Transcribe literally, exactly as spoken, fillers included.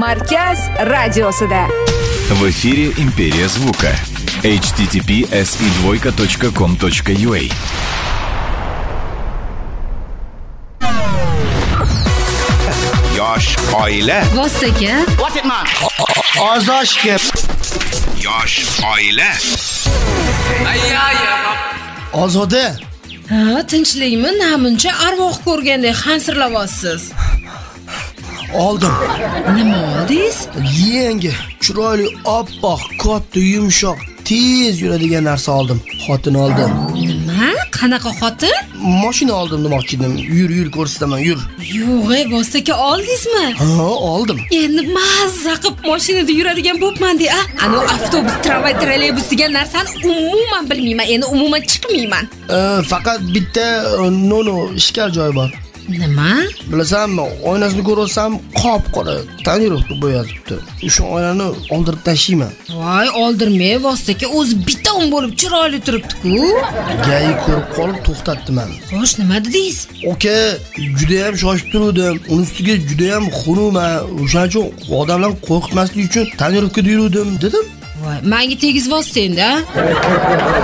Markaz radiosida. В эфире Империя звука. эйч ти ти пи эс и двойка точка ком точка ю а. Yosh oila. Vostaga. What it man? Ozoshga. Yosh oila. Ozoda. Ha, tinchlikmi? Namuncha arvoh ko'rgandek hansirlayapsiz. Oldim. Nima oldingiz? Yangi, chiroyli, oppoq, katta, yumshoq, tez yuradigan narsa oldim. Xotin oldim. Nima? Qanaqa xotin? Mashina oldim demoqchi edim. Yur, yur ko'rsataman, yur. Yo'q, Vostaga oldingizmi? Ha, oldim. Endi mazza qilib mashinada yuradigan bo'pman-de, a? Ana avtobus, tramvay, trolleybus degan narsani umuman bilmayman. Endi umuman chiqmayman. Faqat bitta nono ishkal joyi bor. Nima? Bilasanmi, oynasini ko'rsam, qop-qora tonirovka bo'yatibdi. O'sha oynani oldirib tashlayman. Voy, oldirmay, Vostaga o'zi biton bo'lib chiroyli turibdi-ku. Gayi ko'rib qolib to'xtatdi meni. Xo'sh, nima dedingiz? Oka, juda ham shoshib turdim. Uning ustiga juda ham xunuma. O'shaning uchun odamlar qo'rqmaslik uchun tonirovkada yurdim, dedim. Voy, menga tegizib olsa endi, a?